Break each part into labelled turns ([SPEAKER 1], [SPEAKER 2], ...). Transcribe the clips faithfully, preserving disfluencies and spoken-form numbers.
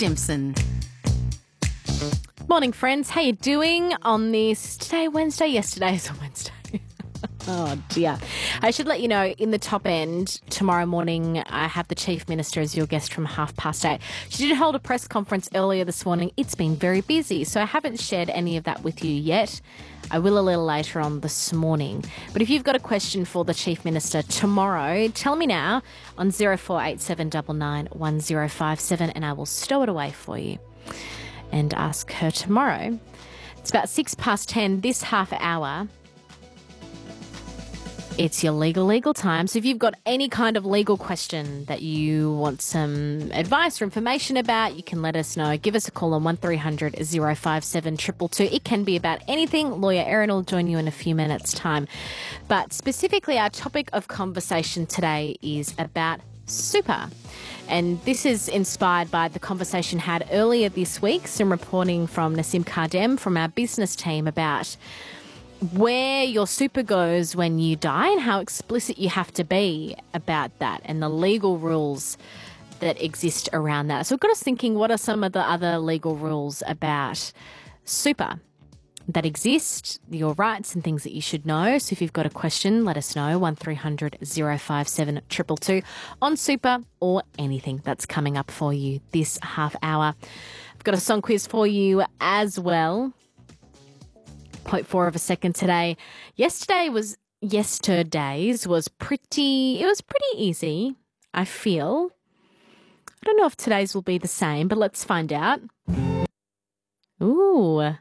[SPEAKER 1] Stimson.
[SPEAKER 2] Morning, friends. How you doing on this today, Wednesday? Yesterday is a Wednesday. Oh, dear. I should let you know, in the top end, tomorrow morning, I have the Chief Minister as your guest from half past eight. She did hold a press conference earlier this morning. It's been very busy, so I haven't shared any of that with you yet. I will a little later on this morning. But if you've got a question for the Chief Minister tomorrow, tell me now on zero four eight seven nine nine one zero five seven and I will stow it away for you and ask her tomorrow. It's about six past ten this half hour. It's your legal, legal time. So if you've got any kind of legal question that you want some advice or information about, you can let us know. Give us a call on one three hundred zero five seven two two two. It can be about anything. Lawyer Erin will join you in a few minutes' time. But specifically, our topic of conversation today is about super. And this is inspired by the conversation had earlier this week, some reporting from Nassim Kardem from our business team about where your super goes when you die and how explicit you have to be about that and the legal rules that exist around that. So it got us thinking, what are some of the other legal rules about super that exist, your rights and things that you should know? So if you've got a question, let us know, one three hundred zero five seven two two two on super or anything that's coming up for you this half hour. I've got a song quiz for you as well. Point four of a second today. Yesterday was, yesterday's was pretty, it was pretty easy, I feel. I don't know if today's will be the same, but let's find out. Ooh.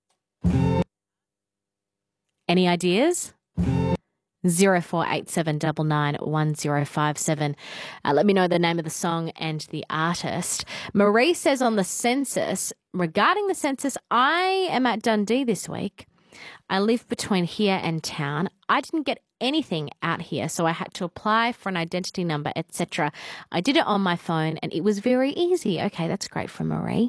[SPEAKER 2] Any ideas? zero four eight seven nine nine one zero five seven. Uh, let me know the name of the song and the artist. Marie says on the census, regarding the census, I am at Dundee this week. I live between here and town. I didn't get anything out here, so I had to apply for an identity number, et cetera. I did it on my phone, and it was very easy. Okay, that's great for Marie.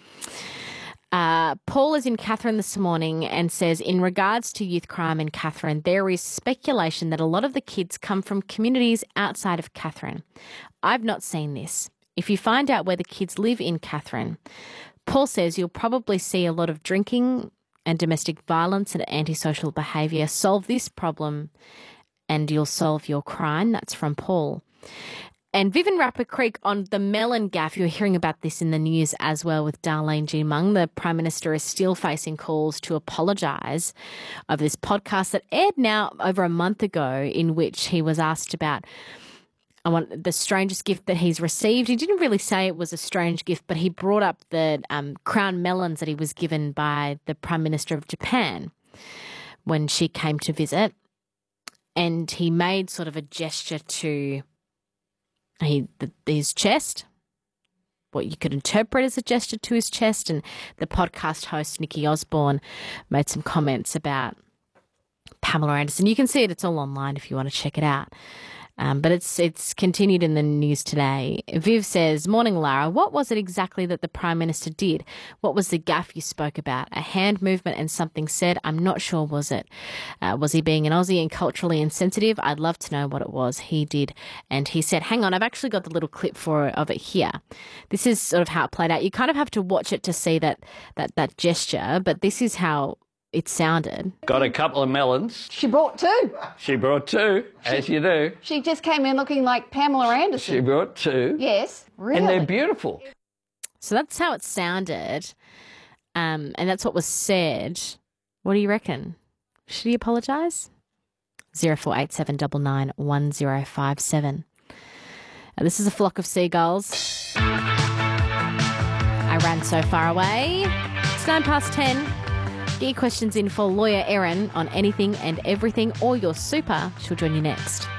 [SPEAKER 2] Uh, Paul is in Katherine this morning and says, in regards to youth crime in Katherine, there is speculation that a lot of the kids come from communities outside of Katherine. I've not seen this. If you find out where the kids live in Katherine, Paul says you'll probably see a lot of drinking and domestic violence and antisocial behaviour. Solve this problem and you'll solve your crime. That's from Paul. And Vivian Rapper Creek on the Melon gaffe. You're hearing about this in the news as well with Darlene G. Mung. The Prime Minister is still facing calls to apologise over this podcast that aired now over a month ago, in which he was asked about I want the strangest gift that he's received. He didn't really say it was a strange gift, but he brought up the um, crown melons that he was given by the Prime Minister of Japan when she came to visit. And he made sort of a gesture to he, the, his chest, what you could interpret as a gesture to his chest. And the podcast host, Nikki Osborne, made some comments about Pamela Anderson. You can see it. It's all online if you want to check it out. Um, but it's it's continued in the news today. Viv says, morning, Lara. What was it exactly that the Prime Minister did? What was the gaffe you spoke about? A hand movement and something said? I'm not sure, was it? Uh, was he being an Aussie and culturally insensitive? I'd love to know what it was he did. And he said, hang on, I've actually got the little clip for of it here. This is sort of how it played out. You kind of have to watch it to see that that, that gesture, but this is how it sounded.
[SPEAKER 3] Got a couple of melons.
[SPEAKER 4] She brought two.
[SPEAKER 3] She brought two, she, as you do.
[SPEAKER 4] She just came in looking like Pamela Anderson.
[SPEAKER 3] She brought two.
[SPEAKER 4] Yes, really.
[SPEAKER 3] And they're beautiful.
[SPEAKER 2] So that's how it sounded, um, and that's what was said. What do you reckon? Should he apologise? zero four eight seven nine nine one zero five seven. Uh, this is a flock of seagulls. I ran so far away. It's nine past ten. Get your questions in for Lawyer Erin on anything and everything or your super. She'll join you next.